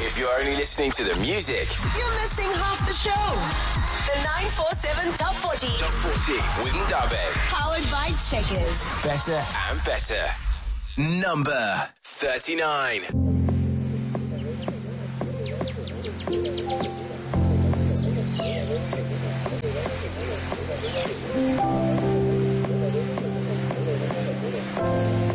If you're only listening to the music, you're missing half the show. The 947 Top 40. Top 40 with Ndabe. Powered by Checkers. Better and better. Number 39.